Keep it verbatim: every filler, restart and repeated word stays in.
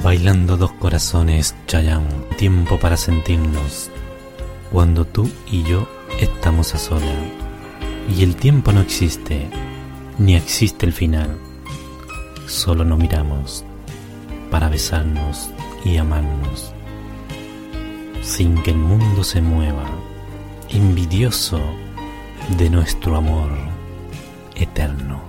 Bailando dos corazones, Chayanne, tiempo para sentirnos. Cuando tú y yo estamos a solas y el tiempo no existe, ni existe el final. Solo nos miramos para besarnos y amarnos, sin que el mundo se mueva, envidioso de nuestro amor eterno.